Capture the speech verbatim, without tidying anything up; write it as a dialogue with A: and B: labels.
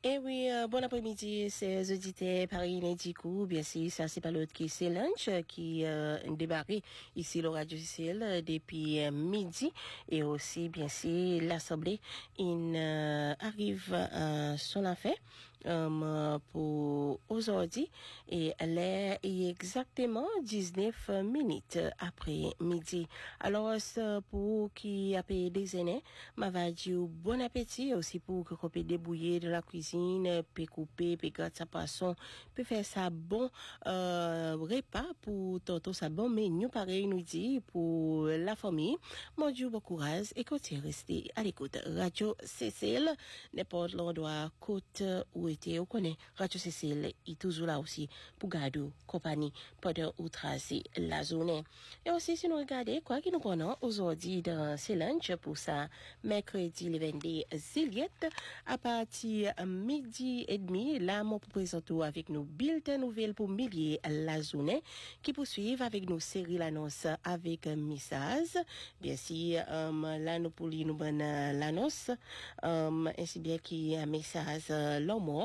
A: Eh oui, euh, bon après-midi, c'est auditeurs Paris Nédicou. Bien sûr, ça c'est pas l'autre qui c'est lunch qui euh, débarqué ici le Radio C C L depuis euh, midi et aussi bien sûr l'Assemblée il euh, arrive à son affaire um, pour aujourd'hui et elle est exactement dix-neuf minutes après midi. Alors c'est pour qui a payé des années, m'a va dire bon appétit aussi pour que qu'on peut débrouiller de la cuisine, peut couper, peut garder sa poisson, peut faire ça bon euh, repas pour tantôt ça bon menu pareil nous dit pour la famille. Mon Dieu bon courage et continuez rester à l'écoute. Radio C C L n'importe l'endroit côte où était on connaît Radio C C L est toujours là aussi pour garder compagnie pendant ou tracer la journée. Et aussi si nous regardez quoi qui nous connaît aujourd'hui dans ce lunch pour ça mercredi le vingt-deux juillet à partir midi et demi là mon pour présenter avec nous bulletin nouvelle pour milliers la journée qui poursuivent avec nos séries l'annonce avec un message bien sûr um, là nous pour nous bonne l'annonce um, ainsi bien qui un message l'homme